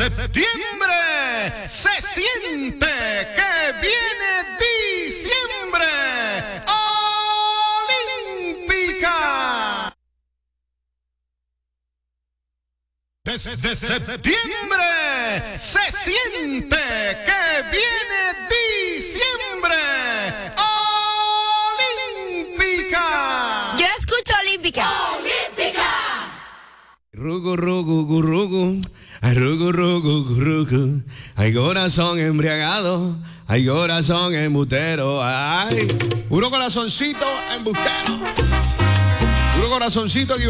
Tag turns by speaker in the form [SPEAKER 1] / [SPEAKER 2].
[SPEAKER 1] septiembre se siente que viene diciembre. Olímpica. Desde septiembre se siente que viene diciembre. Olímpica.
[SPEAKER 2] Yo escucho Olímpica.
[SPEAKER 3] Olímpica.
[SPEAKER 4] Rugu, rugu, gurugu, ay, rugu, rugu, gurugu, hay corazón embriagado, hay corazón embustero, ay, puro corazoncito embustero, puro corazoncito